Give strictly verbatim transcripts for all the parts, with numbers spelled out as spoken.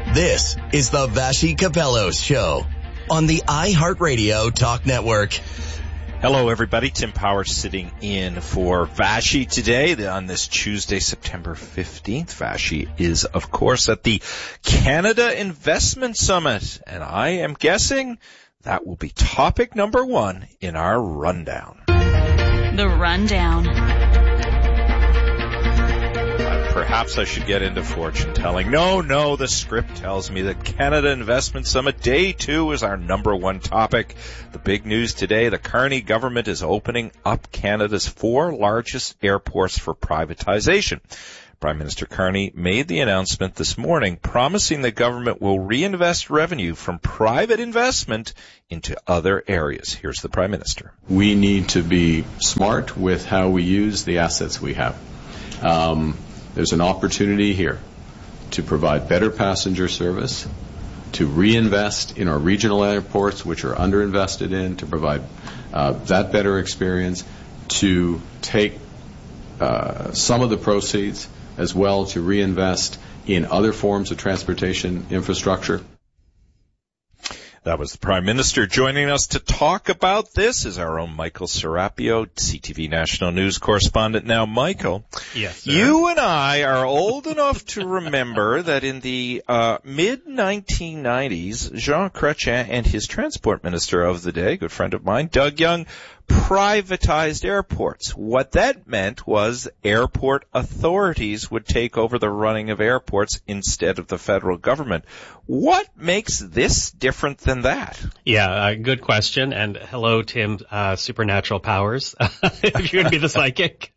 This is the Vassy Capellos Show on the iHeartRadio Talk Network. Hello, everybody. Tim Powers sitting in for Vassy today on this Tuesday, September fifteenth. Vassy is, of course, at the Canada Investment Summit, and I am guessing that will be topic number one in our rundown. The rundown. Perhaps I should get into fortune telling. No, no, the script tells me that Canada Investment Summit Day two is our number one topic. The big news today, the Carney government is opening up Canada's four largest airports for privatization. Prime Minister Carney made the announcement this morning, promising the government will reinvest revenue from private investment into other areas. Here's the Prime Minister. We need to be smart with how we use the assets we have. Um, There's an opportunity here to provide better passenger service, to reinvest in our regional airports, which are underinvested in, to provide uh, that better experience, to take uh, some of the proceeds as well to reinvest in other forms of transportation infrastructure. That was the Prime Minister. Joining us to talk about this is our own Michael Serapio, C T V National News correspondent. Now, Michael, yes, sir. You and I are old enough to remember that in the uh, mid nineteen nineties, Jean Chrétien and his transport minister of the day, good friend of mine, Doug Young, privatized airports. What that meant was airport authorities would take over the running of airports instead of the federal government. What makes this different than that? Yeah, uh, good question. And hello, Tim, uh, supernatural powers, if you're going to be the psychic.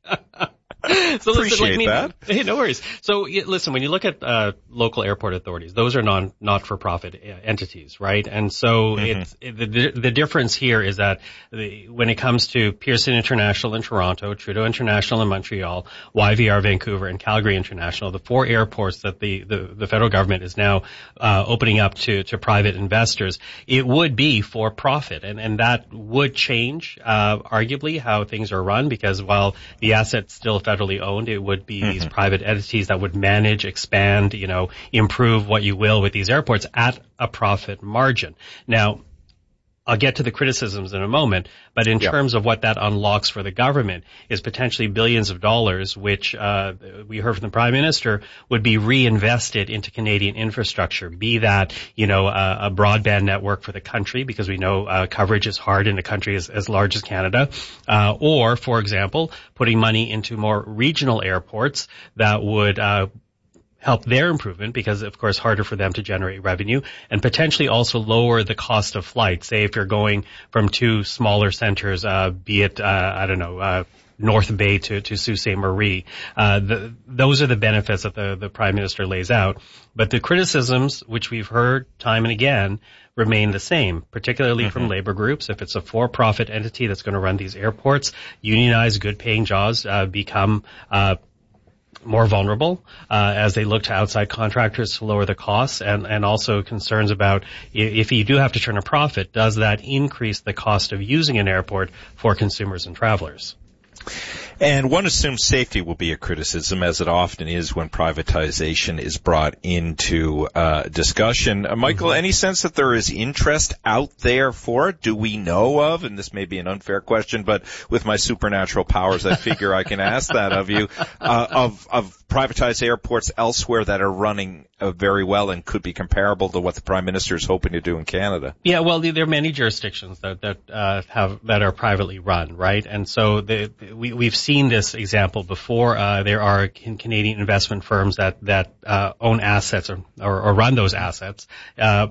So Appreciate listen, like, that. Hey, no worries. So y- listen, when you look at uh, local airport authorities, those are non not-for-profit uh, entities, right? And so Mm-hmm. it's it, the the difference here is that the, when it comes to Pearson International in Toronto, Trudeau International in Montreal, Y V R Vancouver, and Calgary International, the four airports that the the, the federal government is now uh, opening up to to private investors, it would be for profit, and and that would change uh, arguably how things are run, because while the assets still federally owned, it would be mm-hmm. these private entities that would manage, expand, you know, improve what you will with these airports at a profit margin. Now, I'll get to the criticisms in a moment, but in yep. terms of what that unlocks for the government is potentially billions of dollars, which uh we heard from the Prime Minister would be reinvested into Canadian infrastructure, be that, you know, a, a broadband network for the country, because we know uh, coverage is hard in a country as, as large as Canada, uh or, for example, putting money into more regional airports that would uh help their improvement, because, of course, harder for them to generate revenue, and potentially also lower the cost of flight. Say if you're going from two smaller centers, uh, be it, uh, I don't know, uh, North Bay to, to Sault Ste. Marie. Uh, the, those are the benefits that the, the Prime Minister lays out. But the criticisms, which we've heard time and again, remain the same, particularly mm-hmm. from labor groups. If it's a for-profit entity that's going to run these airports, unionized, good-paying jobs uh, become uh more vulnerable uh, as they look to outside contractors to lower the costs, and, and also concerns about if you do have to turn a profit, does that increase the cost of using an airport for consumers and travelers? And one assumes safety will be a criticism, as it often is when privatization is brought into uh, discussion. Uh, Michael, mm-hmm. any sense that there is interest out there for it? Do we know of, and this may be an unfair question, but with my supernatural powers, I figure I can ask that of you, uh, of, of privatized airports elsewhere that are running uh, very well and could be comparable to what the Prime Minister is hoping to do in Canada? Yeah, well, there are many jurisdictions that that uh, have that are privately run, right? And so the, we, we've seen this example before. Uh, there are Canadian investment firms that that uh, own assets or, or, or run those assets. Uh,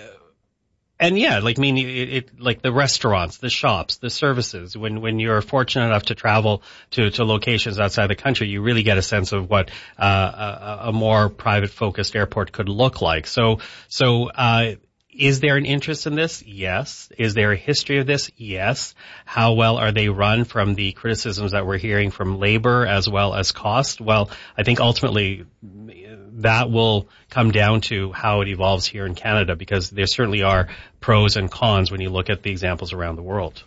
And yeah, like, I mean, it, it, like the restaurants, the shops, the services, when, when you're fortunate enough to travel to, to locations outside the country, you really get a sense of what, uh, a, a more private focused airport could look like. So, so, uh, is there an interest in this? Yes. Is there a history of this? Yes. How well are they run from the criticisms that we're hearing from labor as well as cost? Well, I think ultimately that will come down to how it evolves here in Canada, because there certainly are pros and cons when you look at the examples around the world.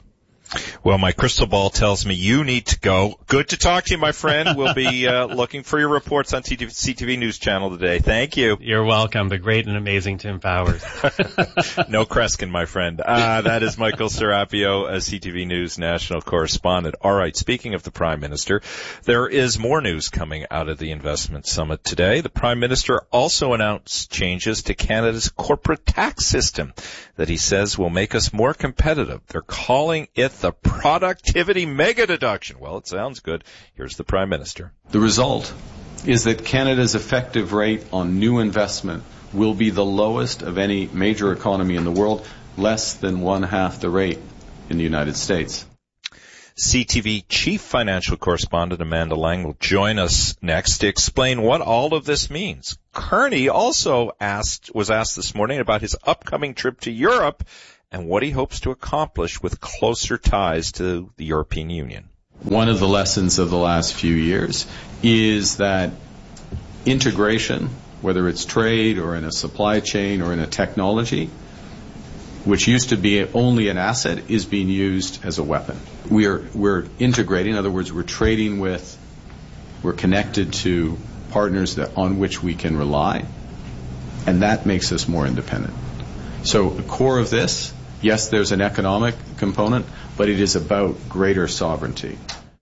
Well, my crystal ball tells me you need to go. Good to talk to you, my friend. We'll be uh, looking for your reports on C T V News Channel today. Thank you. You're welcome. The great and amazing Tim Powers. No Kreskin, my friend. Uh, that is Michael Serapio, a C T V News national correspondent. All right, speaking of the Prime Minister, there is more news coming out of the Investment Summit today. The Prime Minister also announced changes to Canada's corporate tax system that he says will make us more competitive. They're calling it the productivity mega deduction. Well, it sounds good. Here's the Prime Minister. The result is that Canada's effective rate on new investment will be the lowest of any major economy in the world, less than one half the rate in the United States. C T V Chief Financial Correspondent Amanda Lang will join us next to explain what all of this means. Kearney also asked, was asked this morning about his upcoming trip to Europe and what he hopes to accomplish with closer ties to the European Union. One of the lessons of the last few years is that integration, whether it's trade or in a supply chain or in a technology, which used to be only an asset, is being used as a weapon. We are, we're integrating, in other words, we're trading with, we're connected to partners that, on which we can rely, and that makes us more independent. So the core of this, yes, there's an economic component, but it is about greater sovereignty.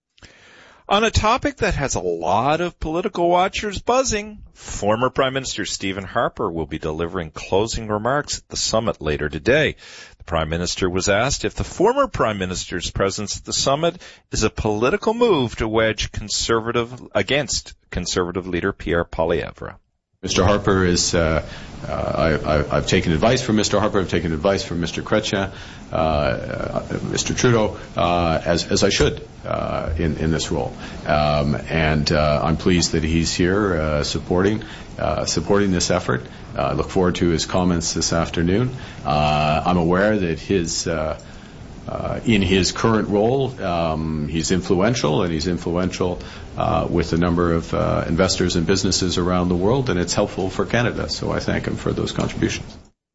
On a topic that has a lot of political watchers buzzing, former Prime Minister Stephen Harper will be delivering closing remarks at the summit later today. The Prime Minister was asked if the former Prime Minister's presence at the summit is a political move to wedge conservative against Conservative leader Pierre Poilievre. Mister Harper is, uh, uh, I, I, I've taken advice from Mister Harper, I've taken advice from Mister Chrétien, uh, uh, Mister Trudeau, uh, as, as I should, uh, in, in this role. Um, and, uh, I'm pleased that he's here, uh, supporting, uh, supporting this effort. Uh, I look forward to his comments this afternoon. Uh, I'm aware that his, uh, Uh, in his current role, um, he's influential, and he's influential uh, with a number of uh, investors and businesses around the world, and it's helpful for Canada. So I thank him for those contributions.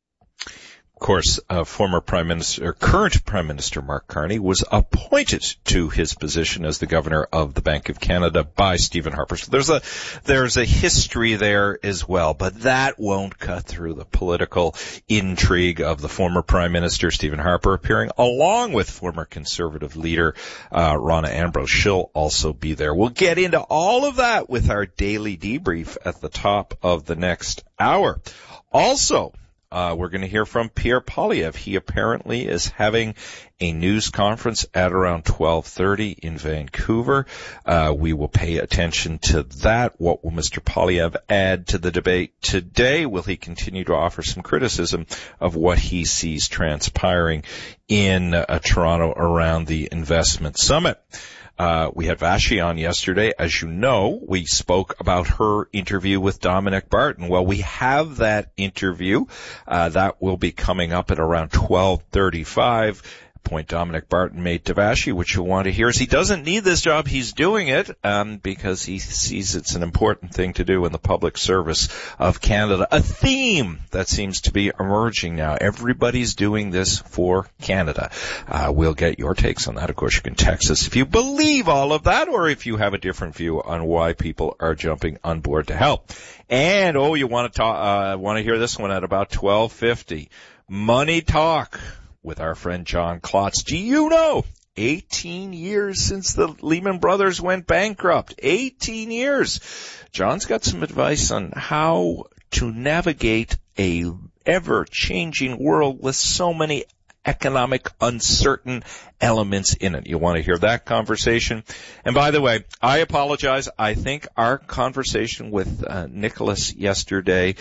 Of course, uh, former Prime Minister, current Prime Minister Mark Carney was appointed to his position as the Governor of the Bank of Canada by Stephen Harper. So there's a there's a history there as well, but that won't cut through the political intrigue of the former Prime Minister Stephen Harper appearing along with former Conservative leader uh, Rona Ambrose. She'll also be there. We'll get into all of that with our daily debrief at the top of the next hour. Also, Uh, we're going to hear from Pierre Poilievre. He apparently is having a news conference at around twelve thirty in Vancouver. Uh, we will pay attention to that. What will Mister Poilievre add to the debate today? Will he continue to offer some criticism of what he sees transpiring in uh, Toronto around the Investment Summit? Uh, we had Vashi on yesterday. As you know, we spoke about her interview with Dominic Barton. Well, we have that interview. Uh, that will be coming up at around twelve thirty-five. Point Dominic Barton made to Vashi, which you'll want to hear, is he doesn't need this job. He's doing it um, because he sees it's an important thing to do in the public service of Canada. A theme that seems to be emerging now. Everybody's doing this for Canada. Uh, we'll get your takes on that. Of course, you can text us if you believe all of that, or if you have a different view on why people are jumping on board to help. And, oh, you want to talk, uh, want to hear this one at about twelve fifty. Money Talk with our friend John Klotz. Do you know, eighteen years since the Lehman Brothers went bankrupt. eighteen years. John's got some advice on how to navigate a ever-changing world with so many economic uncertain elements in it. You want to hear that conversation. And by the way, I apologize. I think our conversation with uh, Nicholas yesterday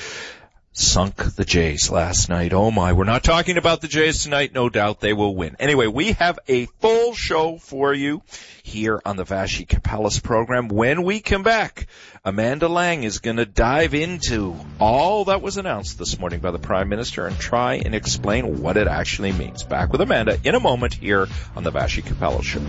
sunk the Jays last night. Oh my, we're not talking about the Jays tonight. No doubt they will win. Anyway, we have a full show for you here on the Vashi Kapelos program. When we come back, Amanda Lang is going to dive into all that was announced this morning by the Prime Minister and try and explain what it actually means. Back with Amanda in a moment here on the Vashi Kapelos show.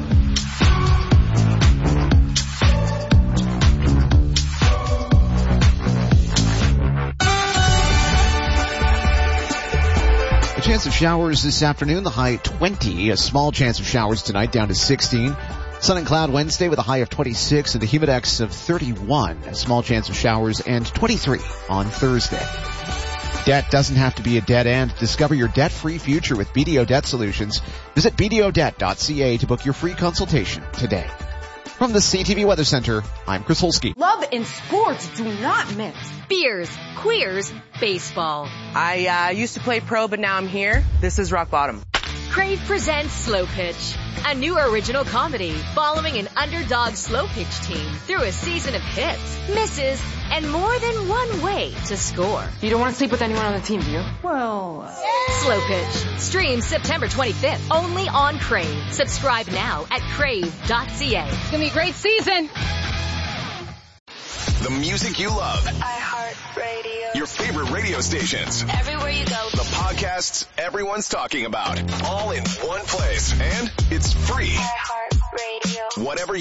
The chance of showers this afternoon, the high twenty. A small chance of showers tonight, down to sixteen. Sun and cloud Wednesday with a high of twenty-six and a humidex of thirty-one. A small chance of showers and twenty-three on Thursday. Debt doesn't have to be a dead end. Discover your debt-free future with B D O Debt Solutions. Visit b d o debt dot c a to book your free consultation today. From the C T V Weather Center, I'm Chris Holsky. Love and sports do not mix. Beers, queers, baseball. I uh, used to play pro, but now I'm here. This is rock bottom. Crave presents Slow Pitch, a new original comedy following an underdog slow pitch team through a season of hits, misses, and more than one way to score. You don't want to sleep with anyone on the team, do you? Well, Slow Pitch. Stream September twenty-fifth, only on Crave. Subscribe now at crave dot c a. It's going to be a great season. The music you love. iHeartRadio. Your favorite radio stations. Everywhere you go. The podcasts everyone's talking about. All in one place. And it's free. iHeartRadio. Whatever